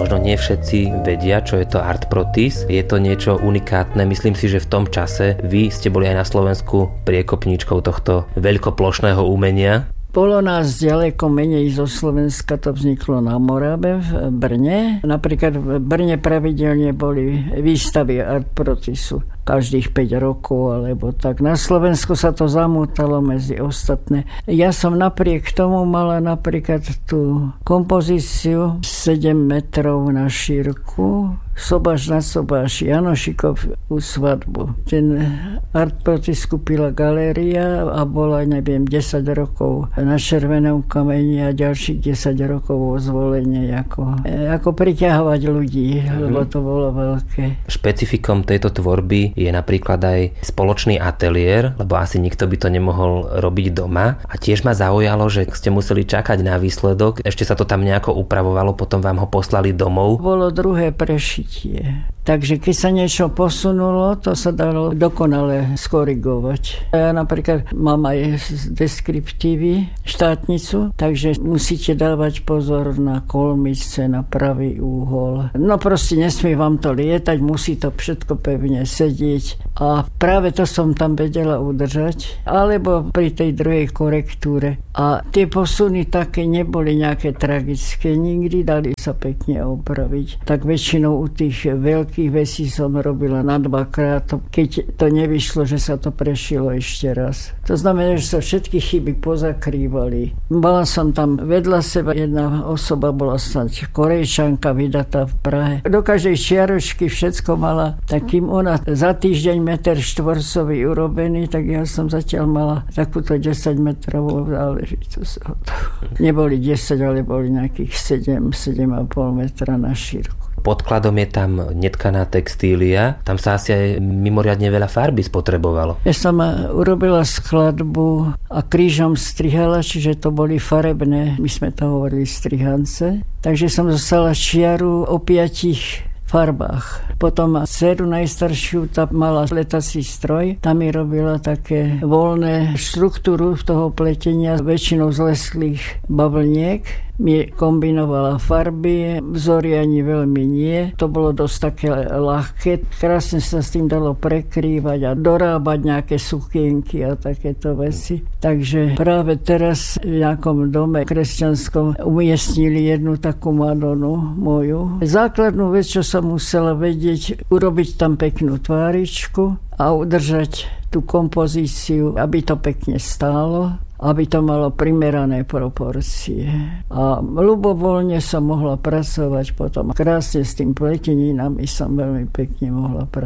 Možno nie všetci vedia, čo je to Artprotis. Je to niečo unikátne. Myslím si, že v tom čase vy ste boli aj na Slovensku priekopníčkou tohto veľkoplošného umenia. Bolo nás ďaleko menej zo Slovenska, to vzniklo na Morave, v Brne. Napríklad v Brne pravidelne boli výstavy Artprotisu každých 5 rokov, alebo tak. Na Slovensku sa to zamútalo medzi ostatné. Ja som napriek tomu mala napríklad tú kompozíciu 7 metrov na šírku, Sobáš na Sobáš, Janošikovú svadbu. Ten Artprotis kúpila galéria a bola, neviem, 10 rokov na Červenom kameni a ďalších 10 rokov vo Zvolenie ako priťahovať ľudí, lebo to bolo veľké. Špecifikom tejto tvorby je napríklad aj spoločný ateliér, lebo asi nikto by to nemohol robiť doma. A tiež ma zaujalo, že ste museli čakať na výsledok. Ešte sa to tam nejako upravovalo, potom vám ho poslali domov. Bolo druhé prešitie. Takže keď sa niečo posunulo, to sa dalo dokonale skorigovať. Ja napríklad mám aj z deskriptívy štátnicu, takže musíte dávať pozor na kolmice, na pravý úhol. No proste nesmie vám to lietať, musí to všetko pevne sedieť. A práve to som tam vedela udržať. Alebo pri tej druhej korektúre. A tie posuny také neboli nejaké tragické nikdy, dali sa pekne opraviť. Tak väčšinou u tých veľkých vecí som robila na 2-krát, keď to nevyšlo, že sa to prešilo ešte raz. To znamená, že sa všetky chyby pozakrývali. Bola som tam vedľa seba, jedna osoba bola snáď Korejčanka, vydatá v Prahe. Do každej čiaročky všetko mala, tak kým ona za týždeň meter štvorcový urobený, tak ja som zatiaľ mala takúto 10 metrovú záležitosť. Neboli 10, ale boli nejakých 7,5 metra na šírku. Podkladom je tam netkaná textília. Tam sa asi aj mimoriadne veľa farby spotrebovalo. Ja som urobila skladbu a krížom strihala, čiže to boli farebné, my sme to hovorili strihance. Takže som dostala čiaru o 5 farbách. Potom dceru najstaršiu, tá mala pletací stroj, tam mi robila také voľné štruktúru toho pletenia, väčšinou z leslých bavlniek. Mi kombinovala farby, vzory ani veľmi nie. To bolo dosť také ľahké. Krásne sa s tým dalo prekrývať a dorábať nejaké sukienky a takéto veci. Takže práve teraz v nejakom dome kresťanskom umiestnili jednu takú Madonu moju. Základnú vec, čo som musela vedieť, urobiť tam peknú tváričku a udržať tú kompozíciu, aby to pekne stálo, aby to malo primerané proporcie. A ľubovoľne som mohla pracovať potom. Krásne s tým pleteninami som veľmi pekne mohla pracovať.